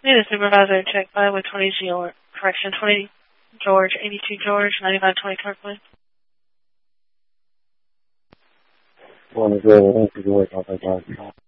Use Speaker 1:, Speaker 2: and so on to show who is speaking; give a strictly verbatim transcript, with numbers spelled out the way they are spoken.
Speaker 1: Need a supervisor to check by with twenty George, correction, twenty George, eighty-two George, ninety-five twenty Kirkland.
Speaker 2: One is over, one is George, I'll take that.